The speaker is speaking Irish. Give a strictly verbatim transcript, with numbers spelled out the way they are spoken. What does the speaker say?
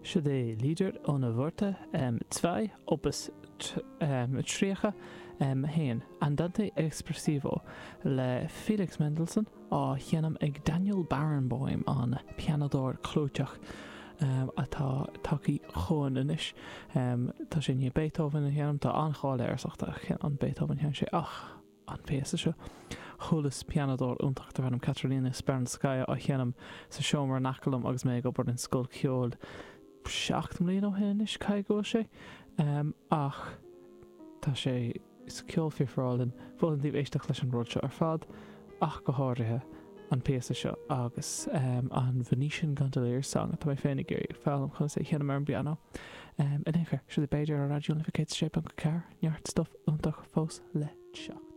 Se é líder ó na bhórta um, zwei opus um, tríocha um, héin Andante Expressivo le Felix Mendelssohn á cheanam ag Daniel Barenboim an pianador clúteach um, atá tací chuan inis um, tá sé ní Beethoven a cheanam tá anáil airsoachta an Beethoven chean sé ach an péasa seo chulas pianador úntaachta bhannam Catalina Spernskaya a cheanam sa seomar nachcolm agus mé go bar an scoil ceol seachtam líon ó hen is cai go sé um, ach tá sé is ceol fiorfrálinn bhfuiltíh éisteach leis an róilse ar fad ach go háirithe an péasa seo agus um, an Venetian Gondolier song tá mé féinnig géir fálam chun sé cheanam ar an piano um, in éair si beidir a radioúnificate sé an go cear neart stuff úntaach fós le seach